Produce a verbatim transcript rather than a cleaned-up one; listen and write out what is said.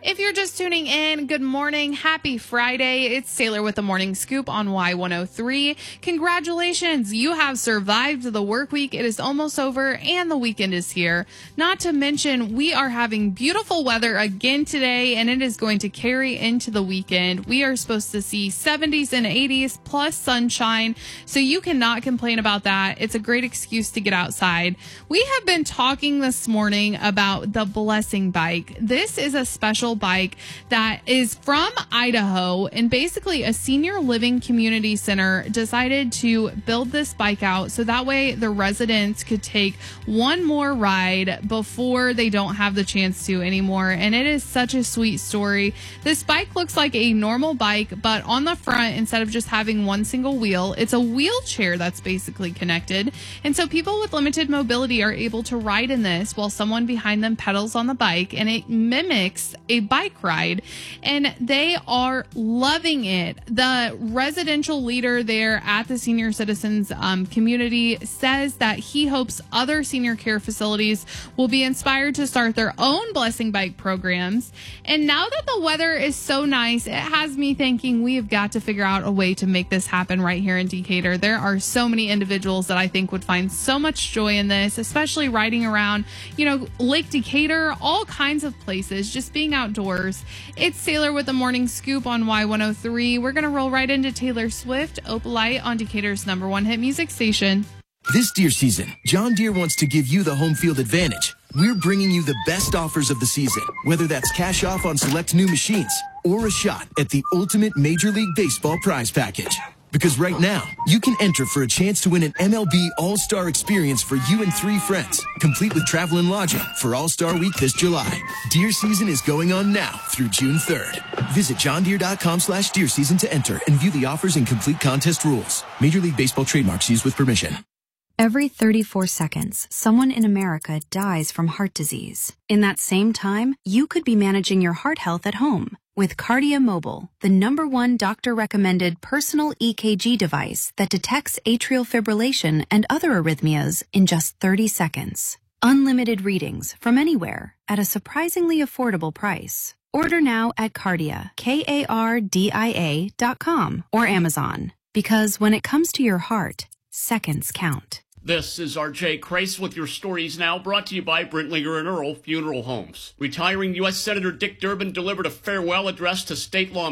If you're just tuning in, good morning. Happy Friday. It's Taylor with the Morning Scoop on Y one oh three. Congratulations. You have survived the work week. It is almost over and the weekend is here. Not to mention, we are having beautiful weather again today and it is going to carry into the weekend. We are supposed to see seventies and eighties plus sunshine, so you cannot complain about that. It's a great excuse to get outside. We have been talking this morning about the Blessing Bike. This is a special bike that is from Idaho, and basically a senior living community center decided to build this bike out so that way the residents could take one more ride before they don't have the chance to anymore. And it is such a sweet story. This bike looks like a normal bike, but on the front, instead of just having one single wheel, it's a wheelchair that's basically connected. And so people with limited mobility are able to ride in this while someone behind them pedals on the bike, and it mimics a bike ride, and they are loving it. The residential leader there at the senior citizens um, community says that he hopes other senior care facilities will be inspired to start their own Blessing Bike programs. And now that the weather is so nice, it has me thinking we have got to figure out a way to make this happen right here in Decatur. There are so many individuals that I think would find so much joy in this, especially riding around, you know, Lake Decatur, all kinds of places, just being outdoors. It's Taylor with the Morning Scoop on Y one oh three. We're going to roll right into Taylor Swift, Opalite on Decatur's number one hit music station. This deer season, John Deere wants to give you the home field advantage. We're bringing you the best offers of the season, whether that's cash off on select new machines or a shot at the ultimate Major League Baseball prize package. Because right now, you can enter for a chance to win an M L B All-Star experience for you and three friends, complete with travel and lodging for All-Star Week this July. Deer season is going on now through June third. Visit johndeere.com slash deer season to enter and view the offers and complete contest rules. Major League Baseball trademarks used with permission. Every thirty-four seconds, someone in America dies from heart disease. In that same time, you could be managing your heart health at home with Kardia Mobile, the number one doctor-recommended personal E K G device that detects atrial fibrillation and other arrhythmias in just thirty seconds. Unlimited readings from anywhere at a surprisingly affordable price. Order now at Kardia, K A R D I A dot com or Amazon. Because when it comes to your heart, seconds count. This is R J Kreis with your stories now, brought to you by Brentlinger and Earl Funeral Homes. Retiring U S Senator Dick Durbin delivered a farewell address to state law